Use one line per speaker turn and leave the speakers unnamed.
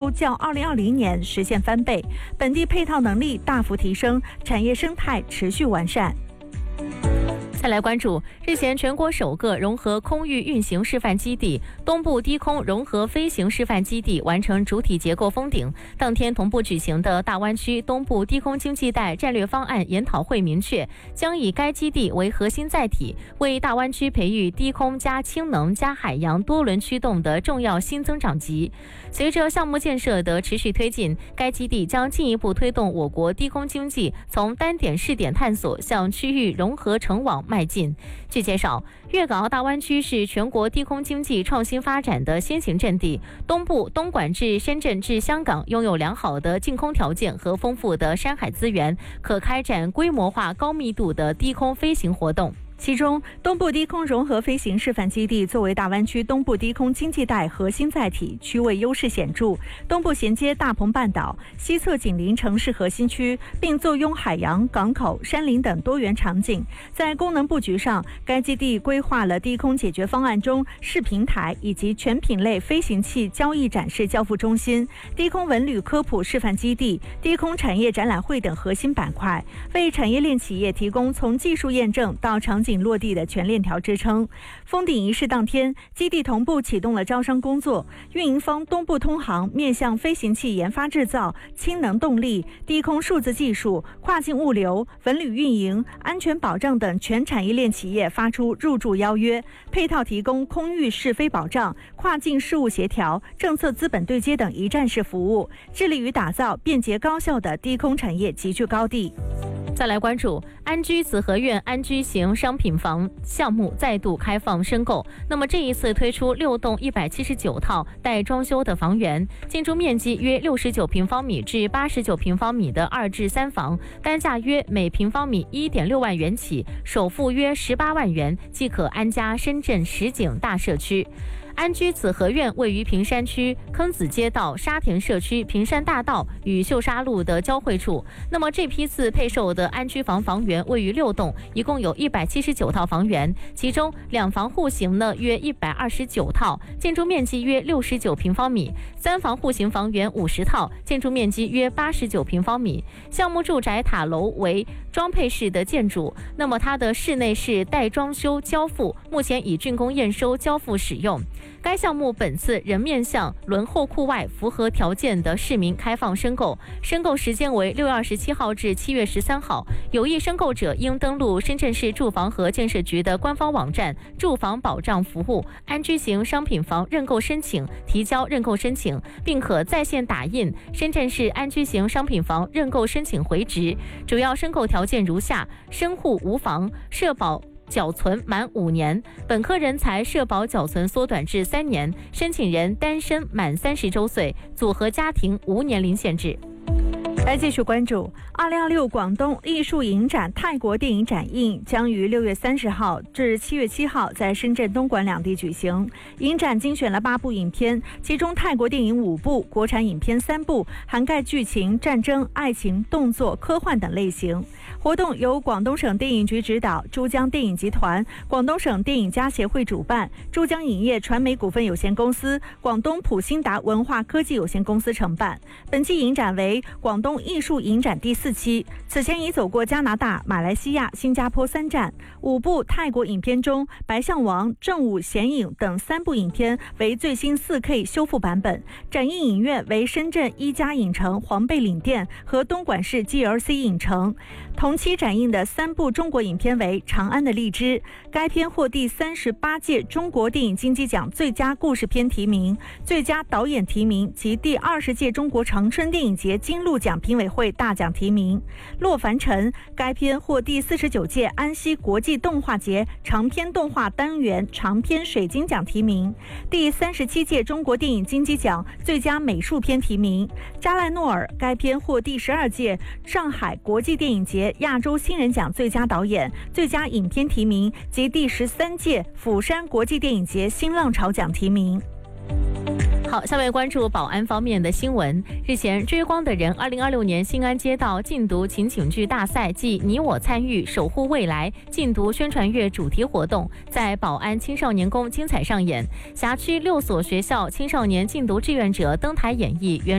出较2020年实现翻倍，本地配套能力大幅提升，产业生态持续完善。
再来关注日前全国首个融合空域运行示范基地东部低空融合飞行示范基地完成主体结构封顶。当天同步举行的大湾区东部低空经济带战略方案研讨会明确，将以该基地为核心载体，为大湾区培育低空加氢能加海洋多轮驱动的重要新增长极。随着项目建设的持续推进，该基地将进一步推动我国低空经济从单点试点探索向区域融合成网迈进。据介绍，粤港澳大湾区是全国低空经济创新发展的先行阵地，东部东莞至深圳至香港拥有良好的净空条件和丰富的山海资源，可开展规模化高密度的低空飞行活动。
其中，东部低空融合飞行示范基地作为大湾区东部低空经济带核心载体，区位优势显著。东部衔接大鹏半岛，西侧紧邻城市核心区，并坐拥海洋、港口、山林等多元场景。在功能布局上，该基地规划了低空解决方案中视平台以及全品类飞行器交易展示交付中心、低空文旅科普示范基地、低空产业展览会等核心板块，为产业链企业提供从技术验证到场景落地的全链条支撑。封顶仪式当天，基地同步启动了招商工作，运营方东部通航面向飞行器研发制造、氢能动力、低空数字技术、跨境物流、文旅运营、安全保障等全产业链企业发出入驻邀约，配套提供空域试飞保障、跨境事务协调、政策资本对接等一站式服务，致力于打造便捷高效的低空产业集聚高地。
再来关注安居紫河苑安居型商品房项目再度开放申购。那么这一次推出6栋179套待装修的房源，建筑面积约69平方米至89平方米的2至3房，单价约每平方米1.6万元起，首付约18万元即可安家深圳实景大社区。安居紫河苑位于坪山区坑子街道沙田社区坪山大道与秀沙路的交汇处。那么这批次配售的安居房房源位于6栋，一共有179套房源，其中2房户型呢约129套，建筑面积约69平方米；3房户型房源50套，建筑面积约89平方米。项目住宅塔楼为装配式的建筑，那么它的室内是待装修交付，目前已竣工验收交付使用。该项目本次仍面向轮候库外符合条件的市民开放申购，申购时间为6月27号至7月13号。有意申购者应登录深圳市住房和建设局的官方网站住房保障服务安居型商品房认购申请，提交认购申请，并可在线打印深圳市安居型商品房认购申请回执。主要申购条件如下：申户无房，社保缴存满5年，本科人才社保缴存缩短至3年，申请人单身满30周岁，组合家庭无年龄限制。
来继续关注2026广东艺术影展泰国电影展映将于6月30号至7月7号在深圳、东莞两地举行。影展精选了8部影片，其中泰国电影5部，国产影片3部，涵盖剧情、战争、爱情、动作、科幻等类型。活动由广东省电影局指导，珠江电影集团、广东省电影家协会主办，珠江影业传媒股份有限公司、广东普兴达文化科技有限公司承办。本期影展为广东艺术影展第4期，此前已走过加拿大、马来西亚、新加坡3站。5部泰国影片中，《白象王》、《正午显影》等3部影片为最新4K 修复版本。展映影院为深圳一家影城黄贝岭店和东莞市 GLC 影城。同期展映的3部中国影片为《长安的荔枝》，该片获第38届中国电影金鸡奖最佳故事片提名、最佳导演提名及第20届中国长春电影节金鹿奖评委会大奖提名。《洛凡尘》该片获第49届安溪国际动画节长篇动画单元长篇水晶奖提名，第37届中国电影金鸡奖最佳美术片提名。《扎赖诺尔》该片获第12届上海国际电影节亚洲新人奖最佳导演、最佳影片提名及第13届釜山国际电影节新浪潮奖提名。
好，下面关注保安方面的新闻。日前，追光的人2026年新安街道禁毒情景剧大赛暨你我参与守护未来禁毒宣传月主题活动在保安青少年宫精彩上演，辖区6所学校青少年禁毒志愿者登台演绎原